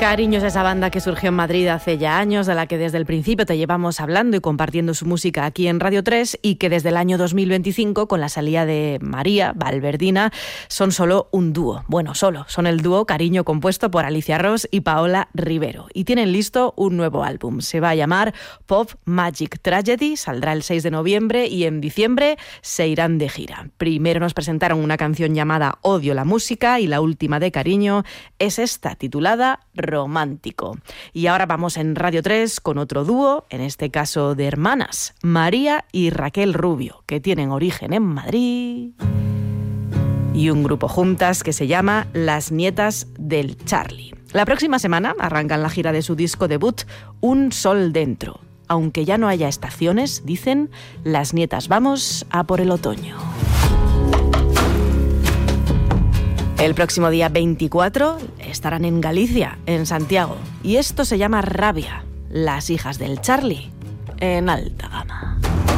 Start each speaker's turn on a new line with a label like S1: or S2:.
S1: Cariño es esa banda que surgió en Madrid hace ya años, de la que desde el principio te llevamos hablando y compartiendo su música aquí en Radio 3 y que desde el año 2025, con la salida de María Valverdina, son solo un dúo. Bueno, son el dúo Cariño, compuesto por Alicia Ros y Paola Rivero. Y tienen listo un nuevo álbum. Se va a llamar Pop Magic Tragedy, saldrá el 6 de noviembre y en diciembre se irán de gira. Primero nos presentaron una canción llamada Odio la música y la última de Cariño es esta, titulada Romántico. Y ahora vamos en Radio 3 con otro dúo, en este caso de hermanas, María y Raquel Rubio, que tienen origen en Madrid, y un grupo juntas que se llama Las Nietas del Charlie. La próxima semana arrancan la gira de su disco debut, Un Sol Dentro. Aunque ya no haya estaciones, dicen, las nietas vamos a por el otoño. El próximo día 24 estarán en Galicia, en Santiago. Y esto se llama Rabia, las hijas del Charlie, en alta gama.